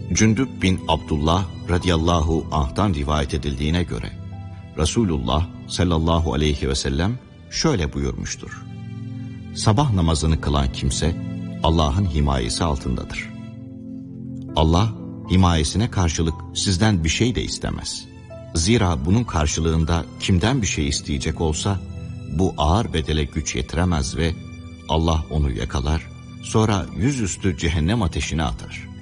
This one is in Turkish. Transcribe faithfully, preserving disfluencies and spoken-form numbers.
Cündüb bin Abdullah radıyallahu anh'tan rivayet edildiğine göre Resulullah sallallahu aleyhi ve sellem şöyle buyurmuştur: sabah namazını kılan kimse Allah'ın himayesi altındadır. Allah himayesine karşılık sizden bir şey de istemez. Zira bunun karşılığında kimden bir şey isteyecek olsa bu ağır bedele güç yetiremez ve Allah onu yakalar, sonra yüzüstü cehennem ateşine atar.